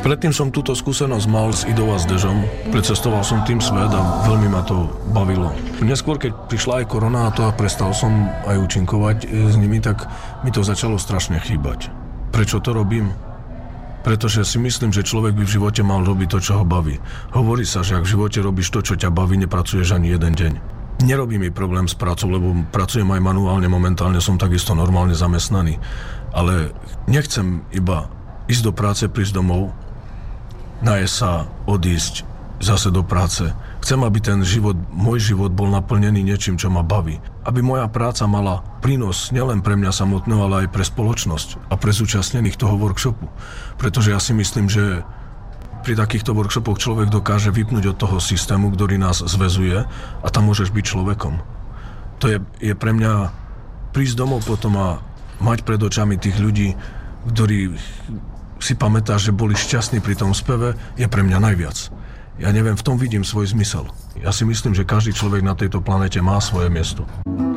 Predtým som túto skúsenosť mal s Idou a s Dežom. Precestoval som tým svet a veľmi ma to bavilo. Neskôr, keď prišla aj korona a to a prestal som aj účinkovať s nimi, tak mi to začalo strašne chýbať. Prečo to robím? Pretože si myslím, že človek by v živote mal robiť to, čo ho baví. Hovorí sa, že ak v živote robíš to, čo ťa baví, nepracuješ ani jeden deň. Nerobí mi problém s prácou, lebo pracujem aj manuálne, momentálne som takisto normálne zamestnaný. Ale nechcem iba ísť do práce, prísť domov, najesť sa, odísť zase do práce. Chcem, aby ten život, môj život bol naplnený niečím, čo ma baví. Aby moja práca mala prínos nielen pre mňa samotného, ale aj pre spoločnosť a pre zúčastnených toho workshopu. Pretože ja si myslím, že pri takýchto workshopoch človek dokáže vypnúť od toho systému, ktorý nás zväzuje a tam môžeš byť človekom. To je pre mňa prísť domov potom a mať pred očami tých ľudí, ktorí si pamätáš, že boli šťastní pri tom speve, je pre mňa najviac. Ja neviem, v tom vidím svoj zmysel. Ja si myslím, že každý človek na tejto planete má svoje miesto.